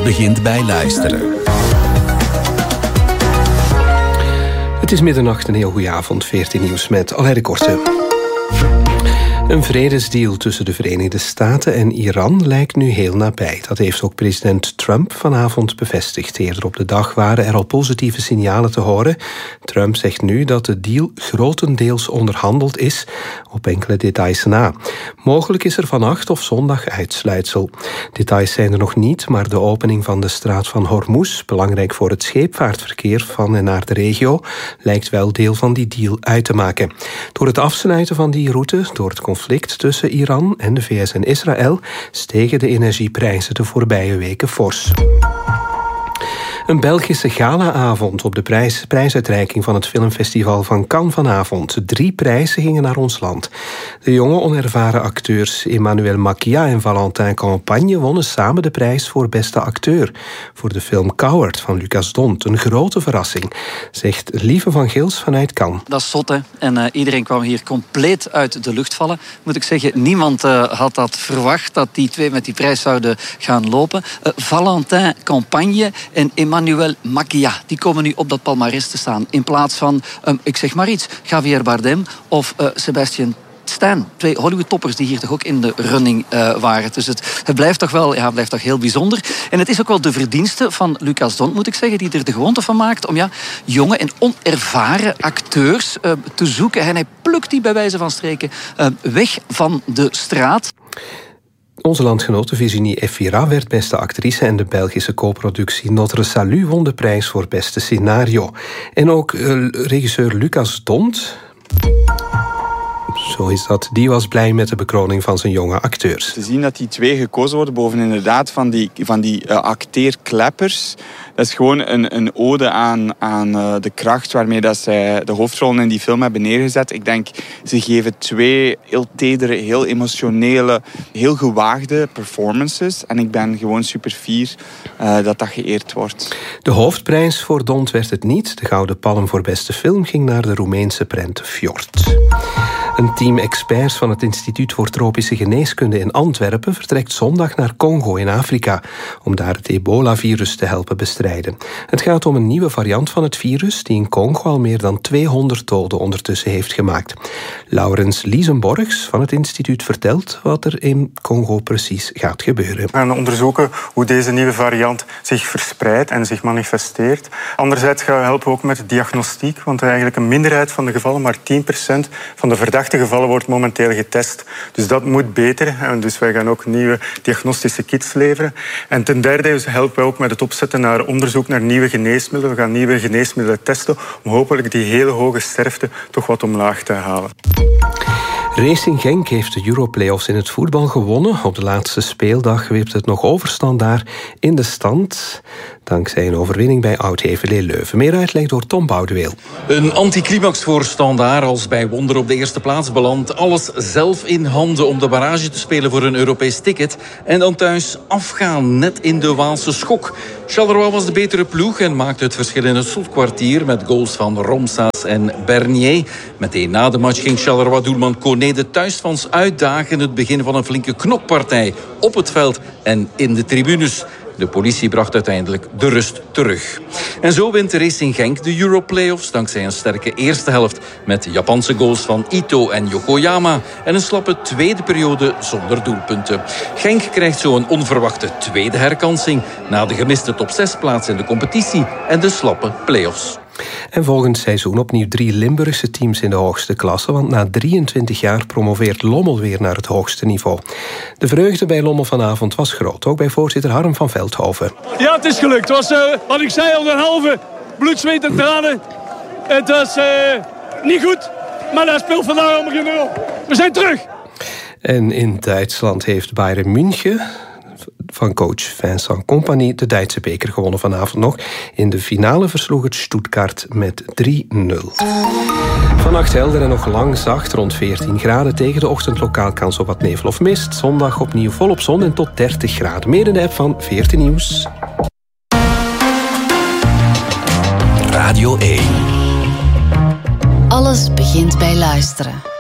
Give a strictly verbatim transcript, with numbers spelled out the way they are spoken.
begint bij luisteren. Het is middernacht, een heel goede avond. veertien Nieuws met Alain de Korte. Een vredesdeal tussen de Verenigde Staten en Iran lijkt nu heel nabij. Dat heeft ook president Trump vanavond bevestigd. Eerder op de dag waren er al positieve signalen te horen. Trump zegt nu dat de deal grotendeels onderhandeld is, op enkele details na. Mogelijk is er vannacht of zondag uitsluitsel. Details zijn er nog niet, maar de opening van de straat van Hormuz, belangrijk voor het scheepvaartverkeer van en naar de regio, lijkt wel deel van die deal uit te maken. Door het afsluiten van die route, door het conflict tussen Iran en de V S en Israël, stegen de energieprijzen de voorbije weken fors. Een Belgische galaavond op de prijs, prijsuitreiking van het filmfestival van Cannes vanavond. Drie prijzen gingen naar ons land. De jonge onervaren acteurs Emmanuel Maquia en Valentin Campagne wonnen samen de prijs voor beste acteur voor de film Coward van Lucas Dont. Een grote verrassing, zegt Lieve van Gils vanuit Cannes. Dat is zot, hè. En uh, iedereen kwam hier compleet uit de lucht vallen. Moet ik zeggen, niemand uh, had dat verwacht, dat die twee met die prijs zouden gaan lopen. Uh, Valentin Campagne en Emmanuel Maquia, die komen nu op dat palmares te staan. In plaats van, um, ik zeg maar iets, Javier Bardem of uh, Sebastian Stan. Twee Hollywood-toppers die hier toch ook in de running uh, waren. Dus het, het blijft toch wel, ja, het blijft toch heel bijzonder. En het is ook wel de verdienste van Lucas Dont, moet ik zeggen, die er de gewoonte van maakt om ja, jonge en onervaren acteurs uh, te zoeken. En hij plukt die bij wijze van spreken uh, weg van de straat. Onze landgenote Virginie Efira werd beste actrice en de Belgische co-productie Notre Salut won de prijs voor beste scenario. En ook uh, regisseur Lucas Dont, zo is dat, die was blij met de bekroning van zijn jonge acteurs. Te zien dat die twee gekozen worden boven inderdaad van die, van die uh, acteerkleppers, dat is gewoon een, een ode aan, aan uh, de kracht waarmee dat zij de hoofdrollen in die film hebben neergezet. Ik denk, ze geven twee heel tedere, heel emotionele, heel gewaagde performances. En ik ben gewoon super fier uh, dat dat geëerd wordt. De hoofdprijs voor Dont werd het niet. De Gouden Palm voor beste film ging naar de Roemeense prent Fjord. Een team experts van het Instituut voor Tropische Geneeskunde in Antwerpen vertrekt zondag naar Congo in Afrika om daar het ebola-virus te helpen bestrijden. Het gaat om een nieuwe variant van het virus die in Congo al meer dan tweehonderd doden ondertussen heeft gemaakt. Laurens Liesenborgs van het instituut vertelt wat er in Congo precies gaat gebeuren. We gaan onderzoeken hoe deze nieuwe variant zich verspreidt en zich manifesteert. Anderzijds gaan we helpen ook met diagnostiek, want eigenlijk een minderheid van de gevallen, maar tien procent van de verdachte gevallen wordt momenteel getest. Dus dat moet beter. En dus wij gaan ook nieuwe diagnostische kits leveren. En ten derde helpen we ook met het opzetten naar onderzoek naar nieuwe geneesmiddelen. We gaan nieuwe geneesmiddelen testen om hopelijk die hele hoge sterfte toch wat omlaag te halen. Racing Genk heeft de Europlayoffs in het voetbal gewonnen. Op de laatste speeldag wipt het nog overstand daar in de stand, dankzij een overwinning bij Oud-Heverlee Leuven. Meer uitleg door Tom Boudeweel. Een anticlimax voor Standaard als bij Wonder op de eerste plaats belandt. Alles zelf in handen om de barrage te spelen voor een Europees ticket. En dan thuis afgaan, net in de Waalse schok. Charleroi was de betere ploeg en maakte het verschil in het slotkwartier met goals van Romsaas en Bernier. Meteen na de match ging Charleroi-doelman Koné de thuisfans uitdagen in het begin van een flinke knokpartij op het veld en in de tribunes. De politie bracht uiteindelijk de rust terug. En zo wint Racing Genk de Europlayoffs dankzij een sterke eerste helft met Japanse goals van Ito en Yokoyama en een slappe tweede periode zonder doelpunten. Genk krijgt zo een onverwachte tweede herkansing na de gemiste top zes plaats in de competitie en de slappe play-offs. En volgend seizoen opnieuw drie Limburgse teams in de hoogste klasse, want na drieëntwintig jaar promoveert Lommel weer naar het hoogste niveau. De vreugde bij Lommel vanavond was groot, ook bij voorzitter Harm van Veldhoven. Ja, het is gelukt. Het was, uh, wat ik zei, al een halve bloed, zweet en tranen. Het was uh, niet goed, maar dat speelt vandaag allemaal geen rol. We zijn terug. En in Duitsland heeft Bayern München van coach Vincent Kompany de Duitse beker gewonnen vanavond nog. In de finale versloeg het Stuttgart met drie nul. Vannacht helder en nog lang zacht, rond veertien graden. Tegen de ochtend lokaal kans op wat nevel of mist. Zondag opnieuw volop zon en tot dertig graden. Meer in de app van veertien Nieuws. Radio één. Alles begint bij luisteren.